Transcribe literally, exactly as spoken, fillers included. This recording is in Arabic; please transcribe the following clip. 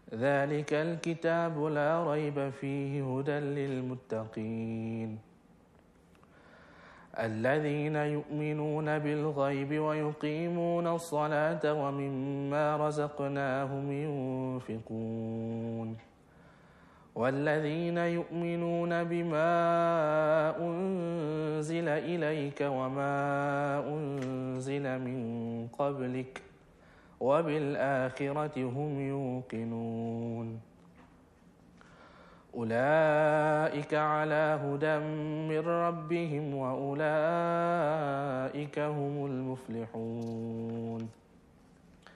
ذلك الكتاب لا ريب فيه هدى للمتقين الذين يؤمنون بالغيب ويقيمون الصلاة ومما رزقناهم ينفقون والذين يؤمنون بما أنزل إليك وما أنزل من قبلك وبالآخرة هم يوقنون أولئك على هدى من ربهم وأولئك هم المفلحون.